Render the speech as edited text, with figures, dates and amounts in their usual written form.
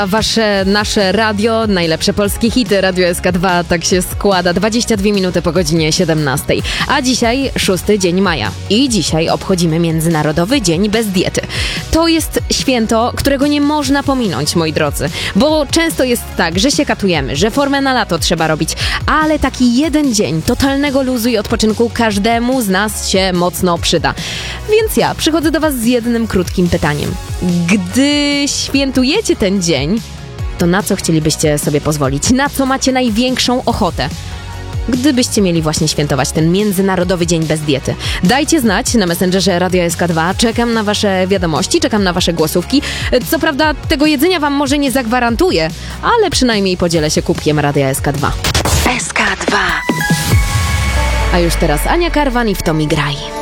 Nasze radio, najlepsze polskie hity, Radio SK2, tak się składa, 22 minuty po godzinie 17. A dzisiaj 6 dzień maja i dzisiaj obchodzimy Międzynarodowy Dzień bez diety. To jest święto, którego nie można pominąć, moi drodzy, bo często jest tak, że się katujemy, że formę na lato trzeba robić, ale taki jeden dzień totalnego luzu i odpoczynku każdemu z nas się mocno przyda. Więc ja przychodzę do was z jednym krótkim pytaniem. Gdy świętujecie ten dzień, to na co chcielibyście sobie pozwolić? Na co macie największą ochotę? Gdybyście mieli właśnie świętować ten Międzynarodowy Dzień bez diety. Dajcie znać na Messengerze Radio SK2. Czekam na wasze wiadomości, czekam na wasze głosówki. Co prawda tego jedzenia wam może nie zagwarantuję, ale przynajmniej podzielę się kubkiem Radia SK2. SK2. A już teraz Ania Karwan i W to mi graj.